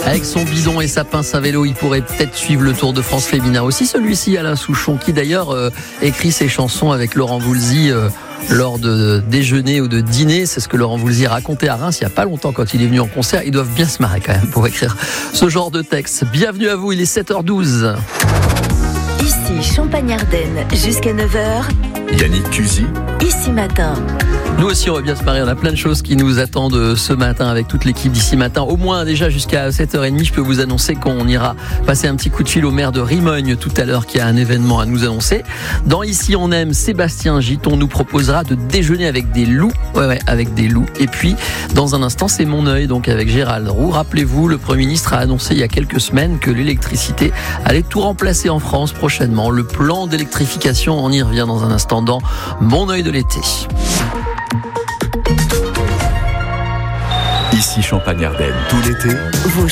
Avec son bidon et sa pince à vélo, il pourrait peut-être suivre le Tour de France féminin aussi. Celui-ci, Alain Souchon, qui d'ailleurs écrit ses chansons avec Laurent Voulzy lors de déjeuner ou de dîner. C'est ce que Laurent Voulzy racontait à Reims il n'y a pas longtemps quand il est venu en concert. Ils doivent bien se marrer quand même pour écrire ce genre de texte. Bienvenue à vous, il est 7h12. Ici Champagne-Ardenne jusqu'à 9h. Yannick Cusy. Ici Matin. Nous aussi on va bien se marrer, on a plein de choses qui nous attendent ce matin avec toute l'équipe d'Ici Matin. Au moins déjà jusqu'à 7h30, je peux vous annoncer qu'on ira passer un petit coup de fil au maire de Rimogne tout à l'heure qui a un événement à nous annoncer. Dans Ici on aime, Sébastien Giton nous proposera de déjeuner avec des loups. Ouais, avec des loups. Et puis dans un instant c'est Mon œil, donc avec Gérald Roux. Rappelez-vous, le Premier ministre a annoncé il y a quelques semaines que l'électricité allait tout remplacer en France prochainement. Le plan d'électrification, on y revient dans un instant dans Mon œil de l'été. Ici Champagne-Ardenne, tout l'été. Vos